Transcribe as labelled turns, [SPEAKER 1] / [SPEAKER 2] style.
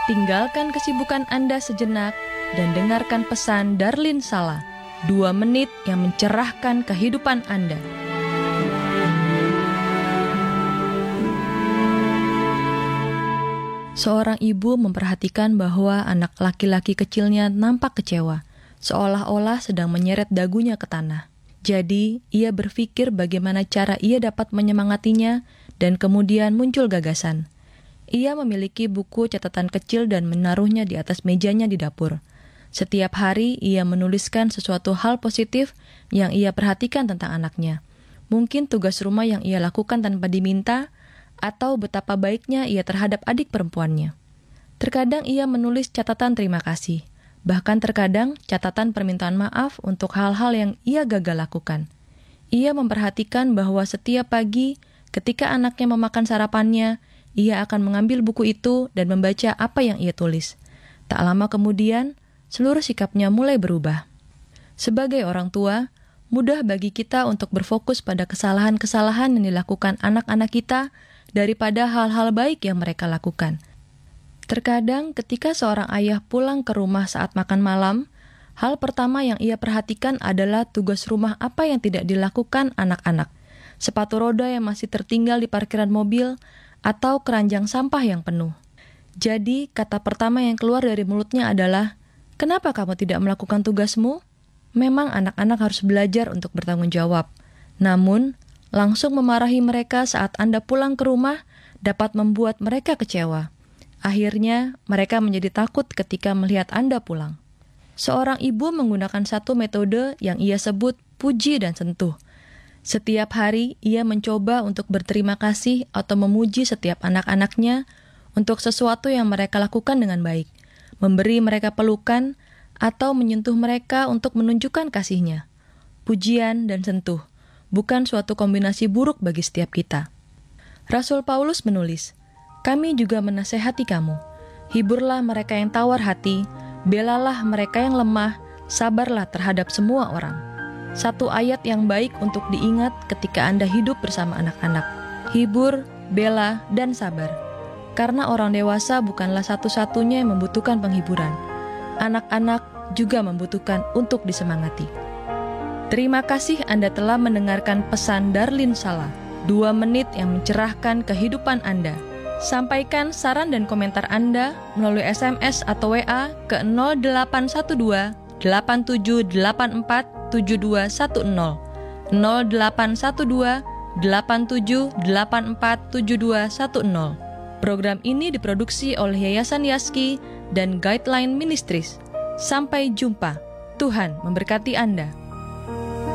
[SPEAKER 1] Tinggalkan kesibukan Anda sejenak dan dengarkan pesan Darlin Sala, 2 menit yang mencerahkan kehidupan Anda. Seorang ibu memperhatikan bahwa anak laki-laki kecilnya nampak kecewa, seolah-olah sedang menyeret dagunya ke tanah. Jadi, ia berpikir bagaimana cara ia dapat menyemangatinya dan kemudian muncul gagasan. Ia memiliki buku catatan kecil dan menaruhnya di atas mejanya di dapur. Setiap hari ia menuliskan sesuatu hal positif yang ia perhatikan tentang anaknya. Mungkin tugas rumah yang ia lakukan tanpa diminta, atau betapa baiknya ia terhadap adik perempuannya. Terkadang ia menulis catatan terima kasih, bahkan terkadang catatan permintaan maaf untuk hal-hal yang ia gagal lakukan. Ia memperhatikan bahwa setiap pagi ketika anaknya memakan sarapannya, ia akan mengambil buku itu dan membaca apa yang ia tulis. Tak lama kemudian, seluruh sikapnya mulai berubah. Sebagai orang tua, mudah bagi kita untuk berfokus pada kesalahan-kesalahan yang dilakukan anak-anak kita daripada hal-hal baik yang mereka lakukan. Terkadang ketika seorang ayah pulang ke rumah saat makan malam, hal pertama yang ia perhatikan adalah tugas rumah apa yang tidak dilakukan anak-anak. Sepatu roda yang masih tertinggal di parkiran mobil, atau keranjang sampah yang penuh. Jadi, kata pertama yang keluar dari mulutnya adalah, "Kenapa kamu tidak melakukan tugasmu?" Memang anak-anak harus belajar untuk bertanggung jawab. Namun, langsung memarahi mereka saat Anda pulang ke rumah dapat membuat mereka kecewa. Akhirnya, mereka menjadi takut ketika melihat Anda pulang. Seorang ibu menggunakan satu metode yang ia sebut puji dan sentuh. Setiap hari, ia mencoba untuk berterima kasih atau memuji setiap anak-anaknya untuk sesuatu yang mereka lakukan dengan baik, memberi mereka pelukan, atau menyentuh mereka untuk menunjukkan kasihnya. Pujian dan sentuh bukan suatu kombinasi buruk bagi setiap kita. Rasul Paulus menulis, "Kami juga menasehati kamu, hiburlah mereka yang tawar hati, belalah mereka yang lemah, sabarlah terhadap semua orang." Satu ayat yang baik untuk diingat ketika Anda hidup bersama anak-anak. Hibur, bela, dan sabar. Karena orang dewasa bukanlah satu-satunya yang membutuhkan penghiburan. Anak-anak juga membutuhkan untuk disemangati. Terima kasih Anda telah mendengarkan pesan Darlin Sala, 2 menit yang mencerahkan kehidupan Anda. Sampaikan saran dan komentar Anda melalui SMS atau WA ke 0812 8784 7210 0812 8784 7210. Program ini diproduksi oleh Yayasan Yaski dan Guideline Ministries. Sampai jumpa. Tuhan memberkati Anda.